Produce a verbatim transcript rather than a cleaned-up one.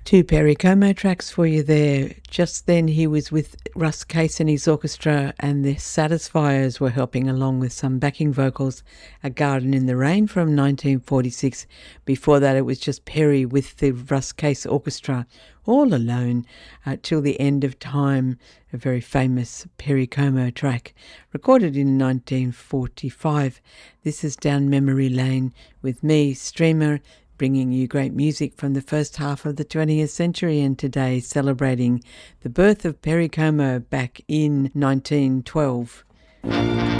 Two Perry Como tracks for you there. Just then he was with Russ Case and his orchestra, and the Satisfiers were helping along with some backing vocals. A Garden in the Rain from nineteen forty-six. Before that it was just Perry with the Russ Case Orchestra, all alone, uh, till the end of time, a very famous Perry Como track, recorded in nineteen forty-five. This is Down Memory Lane with me, Streamer, bringing you great music from the first half of the twentieth century, and today celebrating the birth of Perry Como back in nineteen twelve.